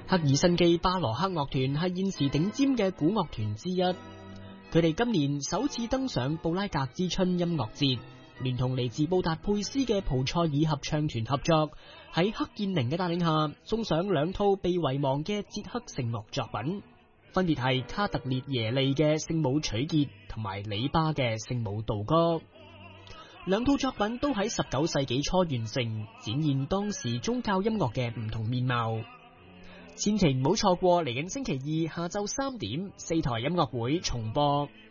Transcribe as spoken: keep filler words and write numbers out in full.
赫爾辛基巴羅克樂團係現時頂尖嘅古樂團之一，佢哋今年首次登上布拉格之春音樂節，聯同嚟自布達佩斯嘅蒲塞爾合唱團合作，喺克建寧嘅帶領下，送上兩套被遺忘嘅捷克聖樂作品，分別係卡特列耶利嘅聖母取潔同埋里巴嘅聖母道歌。兩套作品都喺十九世紀初完成，展現當時宗教音樂嘅唔同面貌。千祈唔好錯過嚟緊星期二下晝三點四台音樂會重播。